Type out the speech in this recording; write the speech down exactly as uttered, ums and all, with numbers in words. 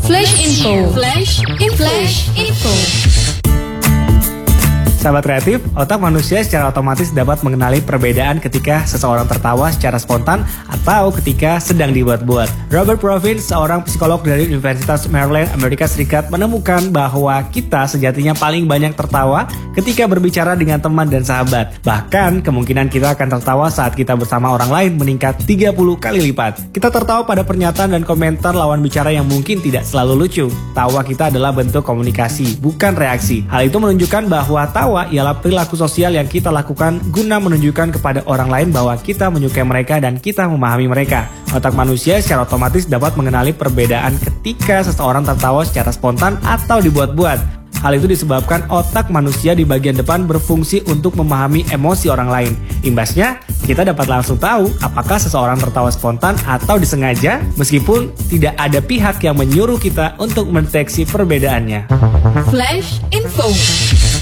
Flash Info. Flash Info. Flash Info. Sahabat kreatif, otak manusia secara otomatis dapat mengenali perbedaan ketika seseorang tertawa secara spontan atau ketika sedang dibuat-buat. Robert Provins, seorang psikolog dari Universitas Maryland, Amerika Serikat, menemukan bahwa kita sejatinya paling banyak tertawa ketika berbicara dengan teman dan sahabat. Bahkan, kemungkinan kita akan tertawa saat kita bersama orang lain meningkat tiga puluh kali lipat. Kita tertawa pada pernyataan dan komentar lawan bicara yang mungkin tidak selalu lucu. Tawa kita adalah bentuk komunikasi, bukan reaksi. Hal itu menunjukkan bahwa tawa ialah perilaku sosial yang kita lakukan guna menunjukkan kepada orang lain bahwa kita menyukai mereka dan kita memahami mereka. Otak manusia secara otomatis dapat mengenali perbedaan ketika seseorang tertawa secara spontan atau dibuat-buat. Hal itu disebabkan otak manusia di bagian depan berfungsi untuk memahami emosi orang lain. Imbasnya, kita dapat langsung tahu apakah seseorang tertawa spontan atau disengaja, meskipun tidak ada pihak yang menyuruh kita untuk mendeteksi perbedaannya. Flash Info.